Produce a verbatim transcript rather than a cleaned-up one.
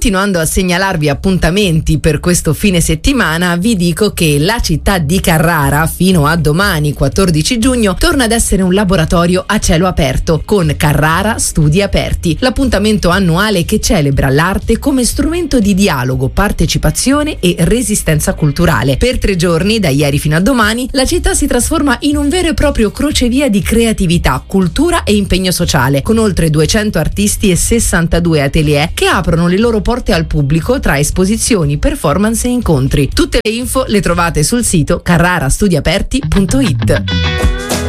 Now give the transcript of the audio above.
Continuando a segnalarvi appuntamenti per questo fine settimana, vi dico che la città di Carrara, fino a domani quattordici giugno, torna ad essere un laboratorio a cielo aperto con Carrara Studi Aperti, l'appuntamento annuale che celebra l'arte come strumento di dialogo, partecipazione e resistenza culturale. Per tre giorni, da ieri fino a domani, la città si trasforma in un vero e proprio crocevia di creatività, cultura e impegno sociale, con oltre duecento artisti e sessantadue atelier che aprono le loro porte al pubblico tra esposizioni, performance e incontri. Tutte le info le trovate sul sito carrara studi aperti punto it.